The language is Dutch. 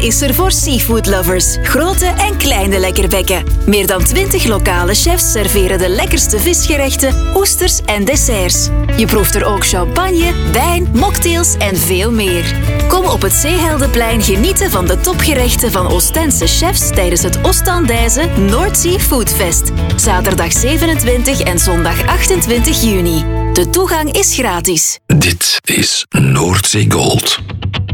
is er voor seafood lovers. Grote en kleine lekkerbekken. Meer dan 20 lokale chefs serveren de lekkerste visgerechten, oesters en desserts. Je proeft er ook champagne, wijn, mocktails en veel meer. Kom op het Zeeheldenplein genieten van de topgerechten van Oostense chefs tijdens het Oostendijze Noordzee Foodfest. Zaterdag 27 en zondag 28 juni. De toegang is gratis. Dit is Noordzee Gold.